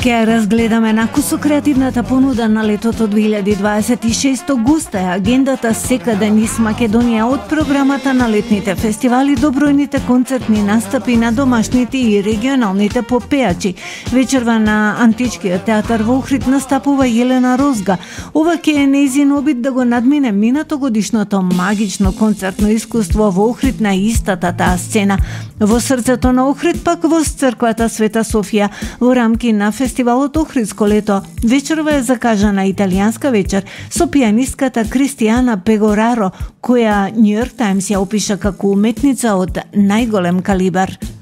Ке разгледаме накусо креативната понуда на летото 2026. Густа е агендата секаде низ Македонија, од програмата на летните фестивали до бројните концертни настапи на домашните и регионалните попеачи. Вечерва на Античкиот театар во Охрид настапува Елена Розга. Ова ќе е нејзин обид да го надмине минатогодишното магично концертно искуство во Охрид на истата таа сцена. Во срцето на Охрид, пак во црквата Света Софија, во рамки на фестивалот Охридско лето, вечерва е закажана италијанска вечер со пианистката Кристијана Пегораро, која Нью Йорк Таймс ја опиша како уметница од најголем калибар.